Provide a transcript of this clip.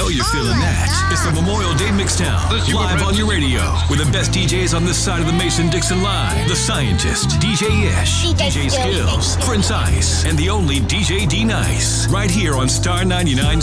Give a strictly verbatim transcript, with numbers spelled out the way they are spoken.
know you're feeling that. It's the Memorial Day Mixtown, live on your radio, with the best D Js on this side of the Mason-Dixon line. The Scientist, D J Ish, D J Skills, Prince Ice, and the only D J D-Nice. Right here on Star ninety-nine.